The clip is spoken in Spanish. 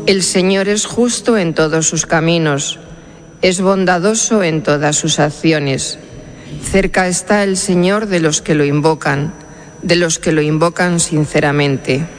El Señor es justo en todos sus caminos, es bondadoso en todas sus acciones. Cerca está el Señor de los que lo invocan sinceramente.